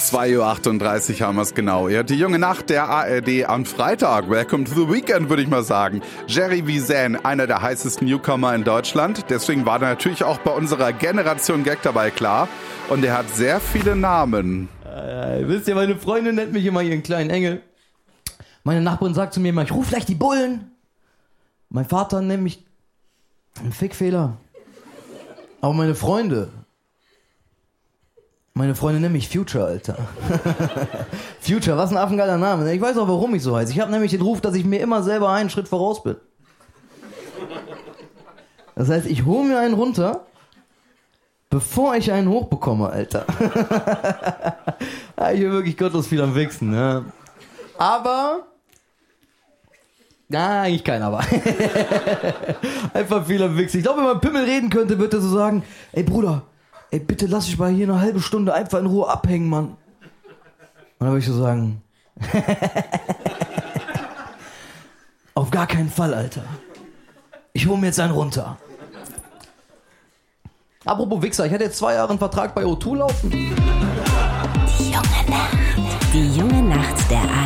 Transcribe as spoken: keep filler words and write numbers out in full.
zwei Uhr achtunddreißig haben wir es genau. Ja, die junge Nacht der A R D am Freitag. Welcome to the weekend, würde ich mal sagen. Jerry Vizen, einer der heißesten Newcomer in Deutschland. Deswegen war er natürlich auch bei unserer Generation Gag dabei, klar. Und er hat sehr viele Namen. Äh, wisst ihr, meine Freundin nennt mich immer ihren kleinen Engel. Meine Nachbarin sagt zu mir immer, ich ruf gleich die Bullen. Mein Vater nennt mich einen Fickfehler. Aber meine Freunde... Meine Freunde nennen mich Future, Alter. Future, was ein affengeiler Name. Ich weiß auch, warum ich so heiße. Ich habe nämlich den Ruf, dass ich mir immer selber einen Schritt voraus bin. Das heißt, ich hole mir einen runter, bevor ich einen hochbekomme, Alter. Ich bin wirklich gottlos viel am Wichsen. Ne? Aber... Na, eigentlich keiner, aber. Einfach viel am Wichsen. Ich glaube, wenn man Pimmel reden könnte, würde er so sagen, ey Bruder, ey, bitte lass dich mal hier eine halbe Stunde einfach in Ruhe abhängen, Mann. Und dann würde ich so sagen, auf gar keinen Fall, Alter. Ich hole mir jetzt einen runter. Apropos Wichser, ich hatte jetzt zwei Jahre einen Vertrag bei O zwei laufen. Die junge Nacht. Die junge Nacht der A